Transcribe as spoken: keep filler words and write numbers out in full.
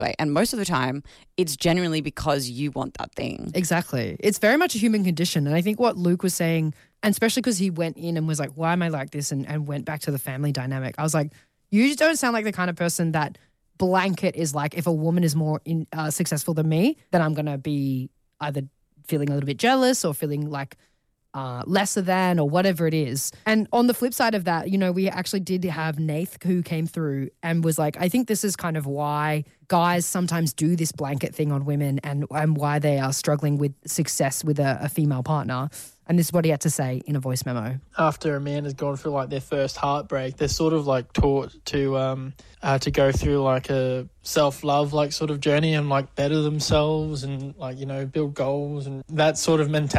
way. And most of the time, it's genuinely because you want that thing. Exactly. It's very much a human condition. And I think what Luke was saying, and especially because he went in and was like, why am I like this? And, and went back to the family dynamic. I was like, you just don't sound like the kind of person that blanket is like, if a woman is more in, uh, successful than me, then I'm going to be either feeling a little bit jealous or feeling like uh, lesser than or whatever it is. And on the flip side of that, you know, we actually did have Nath who came through and was like, I think this is kind of why guys sometimes do this blanket thing on women and, and why they are struggling with success with a, a female partner. And this is what he had to say in a voice memo. After a man has gone through like their first heartbreak, they're sort of like taught to um uh, to go through like a self-love like sort of journey and like better themselves and like, you know, build goals and that sort of mentality.